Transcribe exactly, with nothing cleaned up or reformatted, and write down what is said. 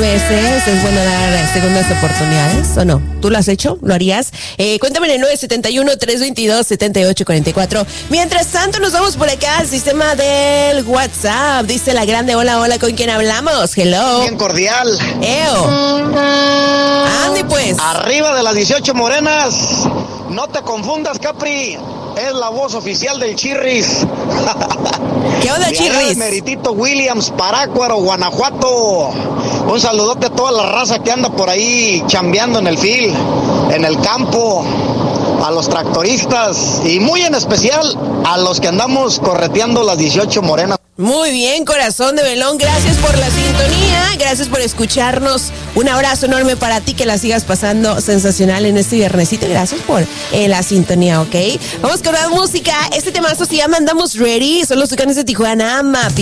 veces es bueno dar segundas oportunidades, ¿o no? ¿Tú lo has hecho? ¿Lo harías? Eh, cuéntame en el nueve siete uno, tres dos dos, siete ocho cuatro cuatro. Mientras tanto, nos vamos por acá al sistema del WhatsApp. Dice la grande, hola, hola, ¿con quién hablamos? Hello. Bien cordial. Eo. Andy, pues. Arriba de las dieciocho morenas. No te confundas, Capri. Es la voz oficial del Chirris. ¿Qué onda, de Chirris? allá de Meritito Williams, Parácuaro, Guanajuato. Un saludote a toda la raza que anda por ahí chambeando en el field, en el campo, a los tractoristas y muy en especial a los que andamos correteando las dieciocho morenas. Muy bien, corazón de melón, gracias por la sintonía, gracias por escucharnos, un abrazo enorme para ti, que la sigas pasando sensacional en este viernesito, gracias por eh, la sintonía, ¿ok? Vamos con la música, este temazo se llama Andamos Ready, son los Tucanes de Tijuana, Mapi.